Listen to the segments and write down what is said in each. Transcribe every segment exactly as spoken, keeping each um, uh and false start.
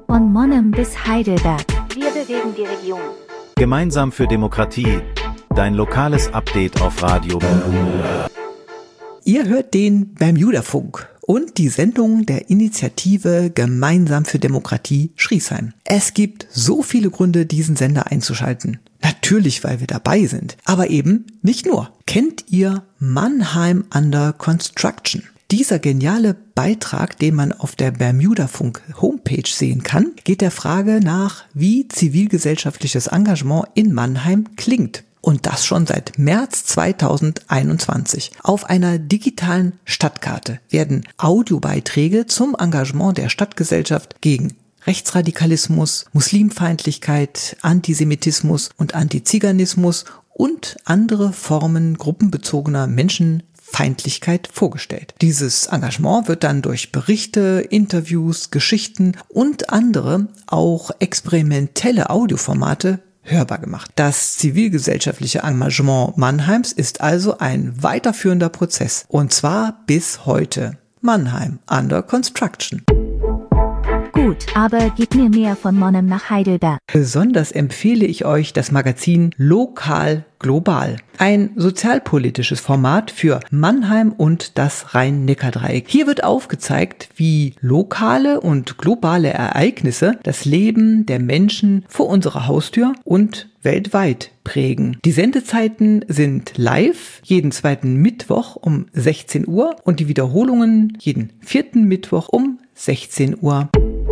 Von Monum bis Heidelberg. Wir bewegen die Region. Gemeinsam für Demokratie. Dein lokales Update auf Radio Bermuda. Ihr hört den Bermuda-Funk und die Sendung der Initiative Gemeinsam für Demokratie Schriesheim. Es gibt so viele Gründe, diesen Sender einzuschalten. Natürlich, weil wir dabei sind, aber eben nicht nur. Kennt ihr Mannheim Under Construction? Dieser geniale Beitrag, den man auf der Bermuda-Funk Homepage sehen kann, geht der Frage nach, wie zivilgesellschaftliches Engagement in Mannheim klingt. Und das schon seit März zweitausendeinundzwanzig. Auf einer digitalen Stadtkarte werden Audiobeiträge zum Engagement der Stadtgesellschaft gegen Rechtsradikalismus, Muslimfeindlichkeit, Antisemitismus und Antiziganismus und andere Formen gruppenbezogener Menschenfeindlichkeit vorgestellt. Dieses Engagement wird dann durch Berichte, Interviews, Geschichten und andere, auch experimentelle Audioformate hörbar gemacht. Das zivilgesellschaftliche Engagement Mannheims ist also ein weiterführender Prozess. Und zwar bis heute. Mannheim Under Construction. Gut, aber gib mir mehr von Monum nach Heidelberg. Besonders empfehle ich euch das Magazin Lokal Global. Ein sozialpolitisches Format für Mannheim und das Rhein-Neckar-Dreieck. Hier wird aufgezeigt, wie lokale und globale Ereignisse das Leben der Menschen vor unserer Haustür und weltweit prägen. Die Sendezeiten sind live jeden zweiten Mittwoch um sechzehn Uhr und die Wiederholungen jeden vierten Mittwoch um sechzehn Uhr.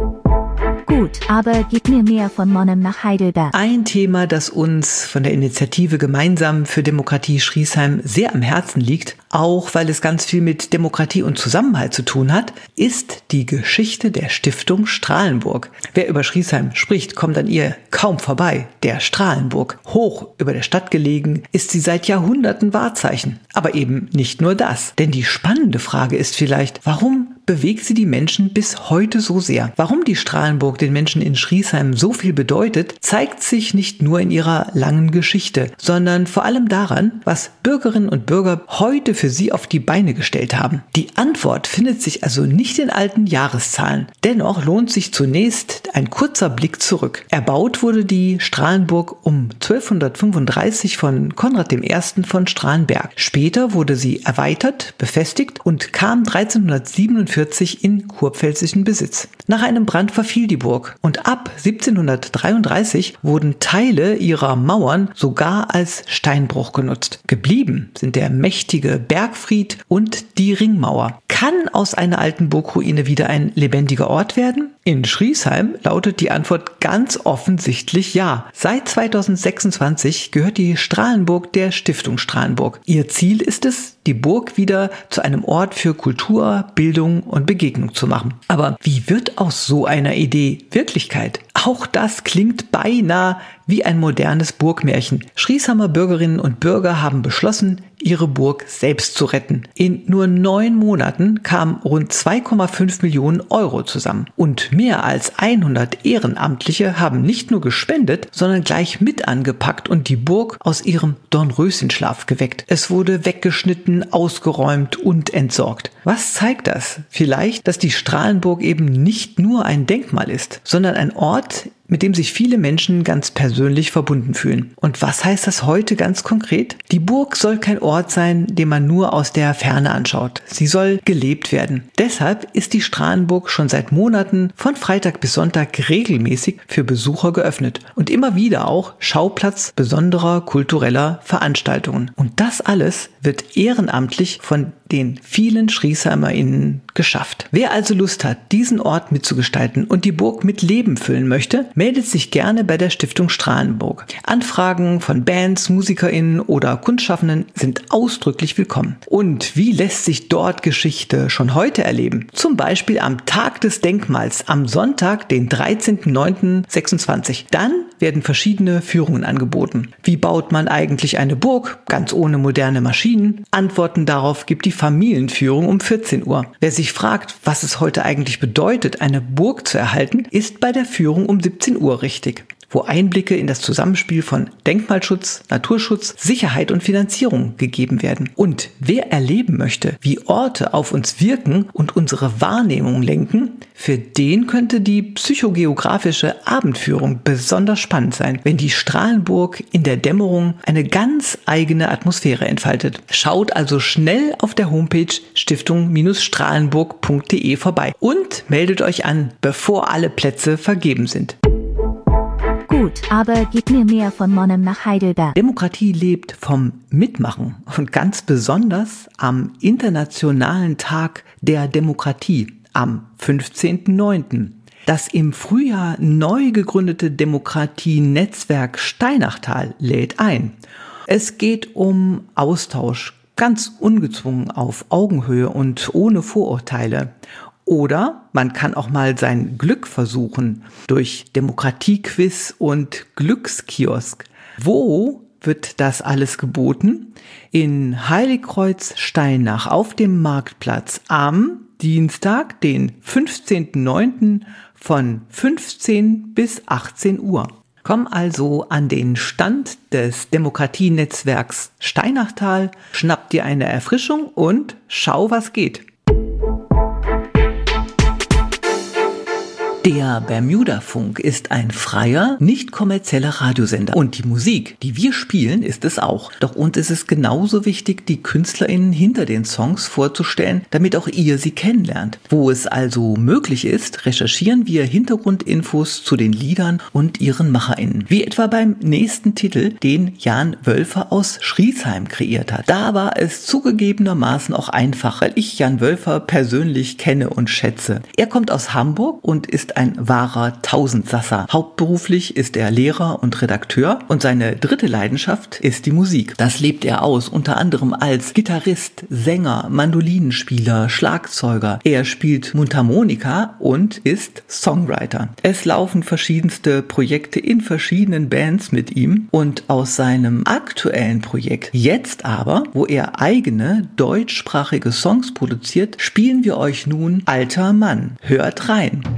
Gut, aber gib mir mehr von Monum nach Heidelberg. Ein Thema, das uns von der Initiative Gemeinsam für Demokratie Schriesheim sehr am Herzen liegt, auch weil es ganz viel mit Demokratie und Zusammenhalt zu tun hat, ist die Geschichte der Stiftung Strahlenburg. Wer über Schriesheim spricht, kommt an ihr kaum vorbei. Der Strahlenburg, hoch über der Stadt gelegen, ist sie seit Jahrhunderten Wahrzeichen. Aber eben nicht nur das. Denn die spannende Frage ist vielleicht, warum bewegt sie die Menschen bis heute so sehr? Warum die Strahlenburg den Menschen in Schriesheim so viel bedeutet, zeigt sich nicht nur in ihrer langen Geschichte, sondern vor allem daran, was Bürgerinnen und Bürger heute für sie auf die Beine gestellt haben. Die Antwort findet sich also nicht in alten Jahreszahlen. Dennoch lohnt sich zunächst ein kurzer Blick zurück. Erbaut wurde die Strahlenburg um zwölfhundertfünfunddreißig von Konrad der Erste von Strahlenberg. Später wurde sie erweitert, befestigt und kam dreizehnhundertsiebenundvierzig in kurpfälzischen Besitz. Nach einem Brand verfiel die Burg und ab siebzehnhundertdreiunddreißig wurden Teile ihrer Mauern sogar als Steinbruch genutzt. Geblieben sind der mächtige Bergfried und die Ringmauer. Kann aus einer alten Burgruine wieder ein lebendiger Ort werden? In Schriesheim lautet die Antwort ganz offensichtlich ja. Seit zweitausendsechsundzwanzig gehört die Strahlenburg der Stiftung Strahlenburg. Ihr Ziel ist es, die Burg wieder zu einem Ort für Kultur, Bildung und Begegnung zu machen. Aber wie wird aus so einer Idee Wirklichkeit? Auch das klingt beinahe wie ein modernes Burgmärchen. Schriesheimer Bürgerinnen und Bürger haben beschlossen, ihre Burg selbst zu retten. In nur neun Monaten kamen rund zwei Komma fünf Millionen Euro zusammen. Und mehr als hundert Ehrenamtliche haben nicht nur gespendet, sondern gleich mit angepackt und die Burg aus ihrem Dornröschenschlaf geweckt. Es wurde weggeschnitten, ausgeräumt und entsorgt. Was zeigt das? Vielleicht, dass die Strahlenburg eben nicht nur ein Denkmal ist, sondern ein Ort, mit dem sich viele Menschen ganz persönlich verbunden fühlen. Und was heißt das heute ganz konkret? Die Burg soll kein Ort sein, den man nur aus der Ferne anschaut. Sie soll gelebt werden. Deshalb ist die Strahlenburg schon seit Monaten von Freitag bis Sonntag regelmäßig für Besucher geöffnet und immer wieder auch Schauplatz besonderer kultureller Veranstaltungen. Und das alles wird ehrenamtlich von den vielen SchriesheimerInnen geschafft. Wer also Lust hat, diesen Ort mitzugestalten und die Burg mit Leben füllen möchte, meldet sich gerne bei der Stiftung Strahlenburg. Anfragen von Bands, MusikerInnen oder Kunstschaffenden sind ausdrücklich willkommen. Und wie lässt sich dort Geschichte schon heute erleben? Zum Beispiel am Tag des Denkmals, am Sonntag, den dreizehnten neunten sechsundzwanzig. Dann werden verschiedene Führungen angeboten. Wie baut man eigentlich eine Burg, ganz ohne moderne Maschinen? Antworten darauf gibt die Familienführung um vierzehn Uhr. Wer sich fragt, was es heute eigentlich bedeutet, eine Burg zu erhalten, ist bei der Führung um siebzehn Uhr richtig. wo Einblicke in das Zusammenspiel von Denkmalschutz, Naturschutz, Sicherheit und Finanzierung gegeben werden. Und wer erleben möchte, wie Orte auf uns wirken und unsere Wahrnehmung lenken, für den könnte die psychogeografische Abendführung besonders spannend sein, wenn die Strahlenburg in der Dämmerung eine ganz eigene Atmosphäre entfaltet. Schaut also schnell auf der Homepage stiftung strahlenburg punkt de vorbei und meldet euch an, bevor alle Plätze vergeben sind. Gut, aber gib mir mehr von Monum nach Heidelberg. Demokratie lebt vom Mitmachen und ganz besonders am Internationalen Tag der Demokratie am fünfzehnten neunten Das im Frühjahr neu gegründete Demokratienetzwerk Steinachtal lädt ein. Es geht um Austausch, ganz ungezwungen auf Augenhöhe und ohne Vorurteile. Oder man kann auch mal sein Glück versuchen durch Demokratiequiz und Glückskiosk. Wo wird das alles geboten? In Heiligkreuz-Steinach auf dem Marktplatz am Dienstag, den fünfzehnten neunten von fünfzehn bis achtzehn Uhr. Komm also an den Stand des Demokratienetzwerks Steinachtal, schnapp dir eine Erfrischung und schau, was geht. Der Bermuda-Funk ist ein freier, nicht kommerzieller Radiosender. Und die Musik, die wir spielen, ist es auch. Doch uns ist es genauso wichtig, die KünstlerInnen hinter den Songs vorzustellen, damit auch ihr sie kennenlernt. Wo es also möglich ist, recherchieren wir Hintergrundinfos zu den Liedern und ihren MacherInnen. Wie etwa beim nächsten Titel, den Jan Wölfer aus Schriesheim kreiert hat. Da war es zugegebenermaßen auch einfach, weil ich Jan Wölfer persönlich kenne und schätze. Er kommt aus Hamburg und ist ein wahrer Tausendsasser. Hauptberuflich ist er Lehrer und Redakteur und seine dritte Leidenschaft ist die Musik. Das lebt er aus, unter anderem als Gitarrist, Sänger, Mandolinenspieler, Schlagzeuger. Er spielt Mundharmonika und ist Songwriter. Es laufen verschiedenste Projekte in verschiedenen Bands mit ihm und aus seinem aktuellen Projekt Jetzt aber, wo er eigene deutschsprachige Songs produziert, spielen wir euch nun Alter Mann. Hört rein!